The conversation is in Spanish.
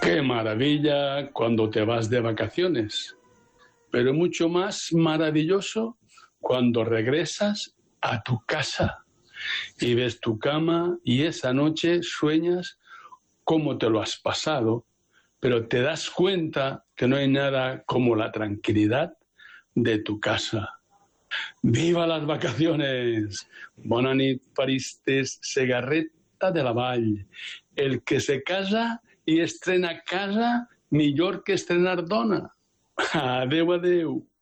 Qué maravilla cuando te vas de vacaciones, pero mucho más maravilloso cuando regresas a tu casa y ves tu cama y esa noche sueñas cómo te lo has pasado, pero te das cuenta que no hay nada como la tranquilidad de tu casa. ¡Viva las vacaciones! Bona nit, Paristes, Segarreta de la Vall. El que se casa i estrena casa millor que estrenar dona. Adeu, adeu.